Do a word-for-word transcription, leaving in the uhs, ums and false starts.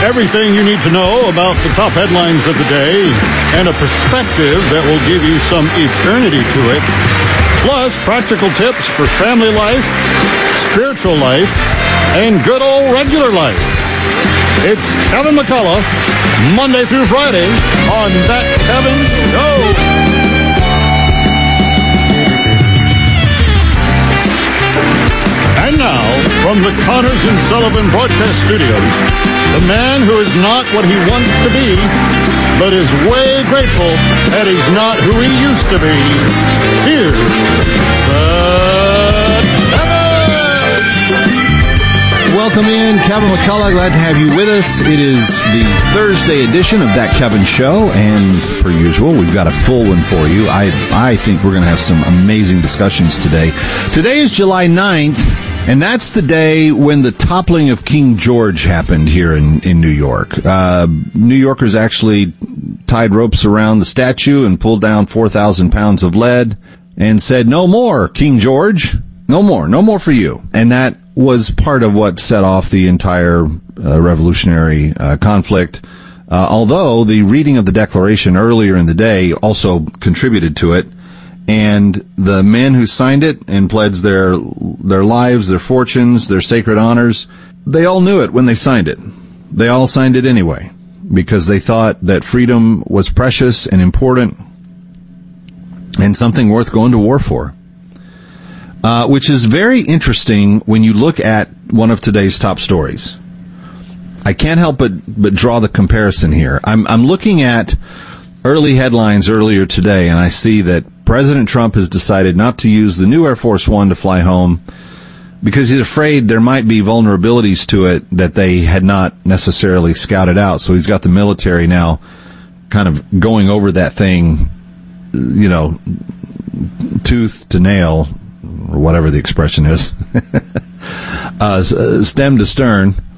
Everything you need to know about the top headlines of the day and a perspective that will give you some eternity to it. Plus, practical tips for family life, spiritual life, and good old regular life. It's Kevin McCullough, Monday through Friday on That Kevin Show. And now, from the Connors and Sullivan Broadcast Studios, the man who is not what he wants to be, but is way grateful that he's not who he used to be. Here's the Welcome in, Kevin McCullough. Glad to have you with us. It is the Thursday edition of That Kevin Show, and per usual, we've got a full one for you. I I think we're going to have some amazing discussions today. Today is July ninth, and that's the day when the toppling of King George happened here in, in New York. Uh, New Yorkers actually tied ropes around the statue and pulled down four thousand pounds of lead and said, "No more, King George. No more. No more for you." And that was part of what set off the entire uh, revolutionary uh, conflict. Uh, although the reading of the Declaration earlier in the day also contributed to it. And the men who signed it and pledged their their lives, their fortunes, their sacred honors, they all knew it when they signed it. They all signed it anyway, because they thought that freedom was precious and important and something worth going to war for. Uh, which is very interesting when you look at one of today's top stories. I can't help but, but draw the comparison here. I'm, I'm looking at early headlines earlier today, and I see that President Trump has decided not to use the new Air Force One to fly home because he's afraid there might be vulnerabilities to it that they had not necessarily scouted out. So he's got the military now kind of going over that thing, you know, tooth to nail, or whatever the expression is, uh, stem to stern.